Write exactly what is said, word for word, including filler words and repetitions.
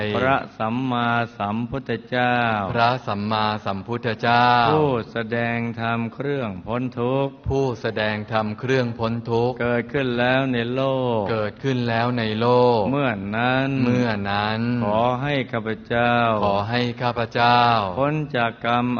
พระสัมมาสัมพุทธเจ้าพระสัมมาสัมพุทธเจ้าผู้แสดงธรรมเครื่องพ้นทุกข์ผู้แสดงธรรมเครื่องพ้นทุกข์เกิดขึ้นแล้วในโลกเกิดขึ้นแล้วในโลกเมื่อนั้นเมื่อนั้นขอให้ข้าพเจ้าขอให้ข้าพเจ้าพ้นจากกรรม